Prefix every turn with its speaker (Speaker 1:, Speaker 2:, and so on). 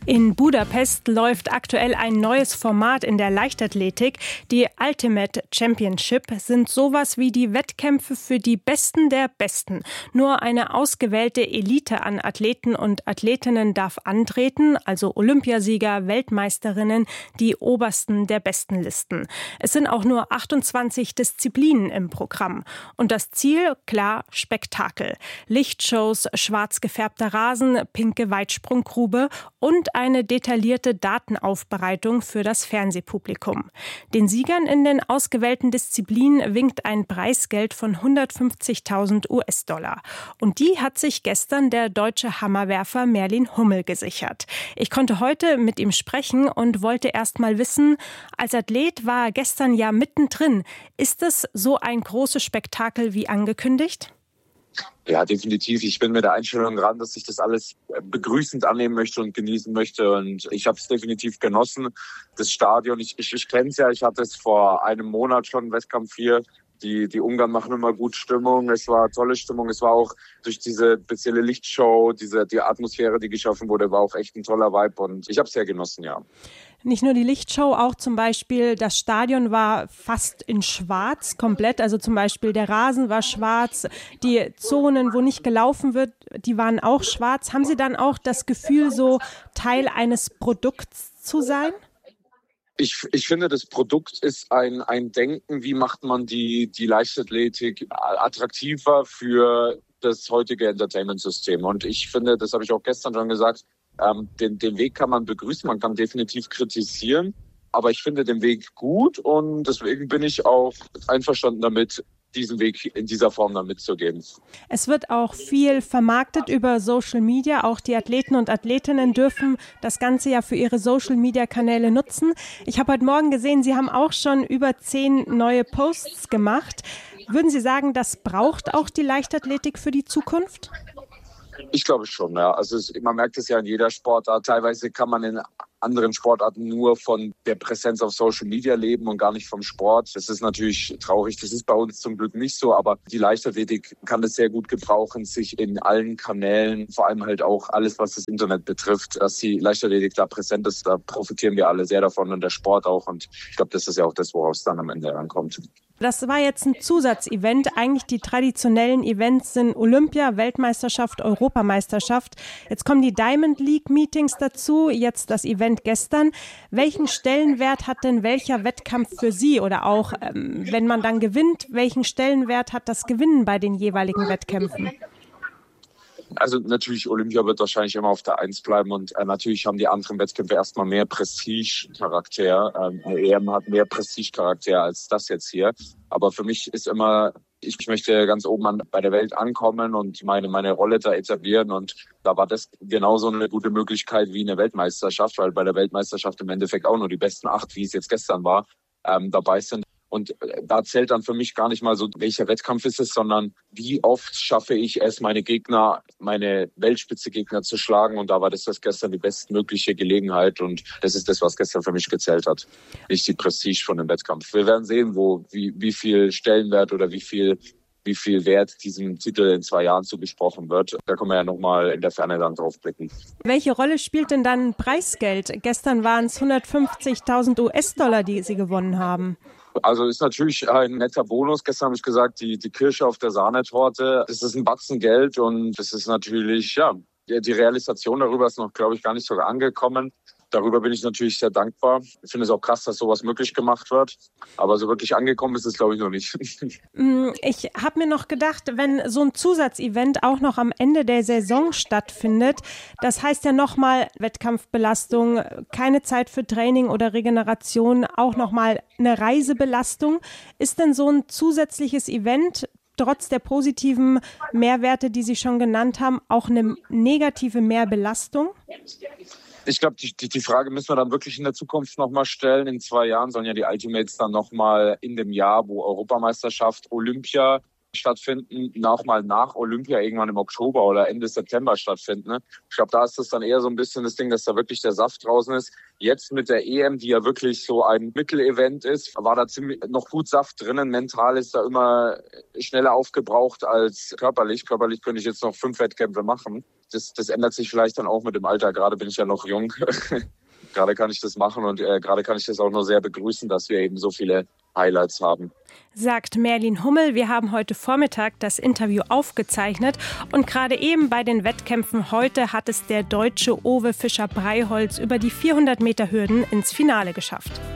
Speaker 1: In Budapest läuft aktuell ein neues Format in der Leichtathletik. Die Ultimate Championship sind sowas wie die Wettkämpfe für die Besten der Besten. Nur eine ausgewählte Elite an Athleten und Athletinnen darf antreten, also Olympiasieger, Weltmeisterinnen, die obersten der Bestenlisten. Es sind auch nur 28 Disziplinen im Programm. Und das Ziel, klar, Spektakel. Lichtshows, schwarz gefärbter Rasen, pinke Weitsprunggrube und eine detaillierte Datenaufbereitung für das Fernsehpublikum. Den Siegern in den ausgewählten Disziplinen winkt ein Preisgeld von 150.000 US-Dollar. Und die hat sich gestern der deutsche Hammerwerfer Merlin Hummel gesichert. Ich konnte heute mit ihm sprechen und wollte erst mal wissen, als Athlet war er gestern ja mittendrin. Ist es so ein großes Spektakel wie angekündigt?
Speaker 2: Ja, definitiv. Ich bin mit der Einstellung dran, dass ich das alles begrüßend annehmen möchte und genießen möchte. Und ich habe es definitiv genossen. Das Stadion, ich kenne es ja, ich hatte es vor einem Monat schon, Wettkampf hier. Die Ungarn machen immer gut Stimmung. Es war tolle Stimmung. Es war auch durch diese spezielle Lichtshow, die Atmosphäre, die geschaffen wurde, war auch echt ein toller Vibe. Und ich habe es sehr genossen, ja.
Speaker 1: Nicht nur die Lichtshow, auch zum Beispiel das Stadion war fast in schwarz komplett. Also zum Beispiel der Rasen war schwarz, die Zonen, wo nicht gelaufen wird, die waren auch schwarz. Haben Sie dann auch das Gefühl, so Teil eines Produkts zu sein?
Speaker 2: Ich finde, das Produkt ist ein Denken, wie macht man die Leichtathletik attraktiver für das heutige Entertainment-System. Und ich finde, das habe ich auch gestern schon gesagt, den Weg kann man begrüßen, man kann definitiv kritisieren, aber ich finde den Weg gut und deswegen bin ich auch einverstanden damit, diesen Weg in dieser Form dann mitzugeben.
Speaker 1: Es wird auch viel vermarktet über Social Media. Auch die Athleten und Athletinnen dürfen das Ganze ja für ihre Social Media Kanäle nutzen. Ich habe heute Morgen gesehen, Sie haben auch schon über 10 neue Posts gemacht. Würden Sie sagen, das braucht auch die Leichtathletik für die Zukunft?
Speaker 2: Ich glaube schon, ja. Also man merkt es ja in jeder Sportart. Teilweise kann man in anderen Sportarten nur von der Präsenz auf Social Media leben und gar nicht vom Sport. Das ist natürlich traurig. Das ist bei uns zum Glück nicht so. Aber die Leichtathletik kann das sehr gut gebrauchen, sich in allen Kanälen, vor allem halt auch alles, was das Internet betrifft, dass die Leichtathletik da präsent ist. Da profitieren wir alle sehr davon und der Sport auch. Und ich glaube, das ist ja auch das, worauf es dann am Ende ankommt.
Speaker 1: Das war jetzt ein Zusatzevent. Eigentlich die traditionellen Events sind Olympia, Weltmeisterschaft, Europameisterschaft. Jetzt kommen die Diamond League Meetings dazu, jetzt das Event gestern. Welchen Stellenwert hat denn welcher Wettkampf für Sie? Oder auch, wenn man dann gewinnt, welchen Stellenwert hat das Gewinnen bei den jeweiligen Wettkämpfen?
Speaker 2: Also natürlich, Olympia wird wahrscheinlich immer auf der 1 bleiben und natürlich haben die anderen Wettkämpfe erstmal mehr Prestige-Charakter. Eine EM hat mehr Prestige-Charakter als das jetzt hier. Aber für mich ist immer, ich möchte ganz oben bei der Welt ankommen und meine Rolle da etablieren. Und da war das genauso eine gute Möglichkeit wie eine Weltmeisterschaft, weil bei der Weltmeisterschaft im Endeffekt auch nur die besten 8, wie es jetzt gestern war, dabei sind. Und da zählt dann für mich gar nicht mal so, welcher Wettkampf ist es, sondern wie oft schaffe ich es, meine Weltspitze-Gegner zu schlagen. Und da war das gestern die bestmögliche Gelegenheit. Und das ist das, was gestern für mich gezählt hat. Nicht die Prestige von dem Wettkampf. Wir werden sehen, wie viel Stellenwert oder wie viel Wert diesem Titel in 2 Jahren zugesprochen wird. Da können wir ja nochmal in der Ferne dann drauf blicken.
Speaker 1: Welche Rolle spielt denn dann Preisgeld? Gestern waren es 150.000 US-Dollar, die Sie gewonnen haben.
Speaker 2: Also ist natürlich ein netter Bonus. Gestern habe ich gesagt, die Kirsche auf der Sahnetorte. Das ist ein Batzen Geld und das ist natürlich, ja, die Realisation darüber ist noch, glaube ich, gar nicht so angekommen. Darüber bin ich natürlich sehr dankbar. Ich finde es auch krass, dass sowas möglich gemacht wird. Aber so wirklich angekommen ist es, glaube ich, noch nicht.
Speaker 1: Ich habe mir noch gedacht, wenn so ein Zusatzevent auch noch am Ende der Saison stattfindet, das heißt ja nochmal Wettkampfbelastung, keine Zeit für Training oder Regeneration, auch nochmal eine Reisebelastung. Ist denn so ein zusätzliches Event trotz der positiven Mehrwerte, die Sie schon genannt haben, auch eine negative Mehrbelastung?
Speaker 2: Ich glaube, die Frage müssen wir dann wirklich in der Zukunft nochmal stellen. In 2 Jahren sollen ja die Ultimates dann nochmal in dem Jahr, wo Europameisterschaft, Olympia stattfinden, nochmal nach Olympia irgendwann im Oktober oder Ende September stattfinden. Ne? Ich glaube, da ist das dann eher so ein bisschen das Ding, dass da wirklich der Saft draußen ist. Jetzt mit der EM, die ja wirklich so ein Mittelevent ist, war da ziemlich noch gut Saft drinnen. Mental ist da immer schneller aufgebraucht als körperlich. Körperlich könnte ich jetzt noch 5 Wettkämpfe machen. Das ändert sich vielleicht dann auch mit dem Alter. Gerade bin ich ja noch jung. Gerade kann ich das machen und gerade kann ich das auch nur sehr begrüßen, dass wir eben so viele Highlights haben.
Speaker 1: Sagt Merlin Hummel. Wir haben heute Vormittag das Interview aufgezeichnet und gerade eben bei den Wettkämpfen heute hat es der Deutsche Owe Fischer-Breiholz über die 400 Meter Hürden ins Finale geschafft.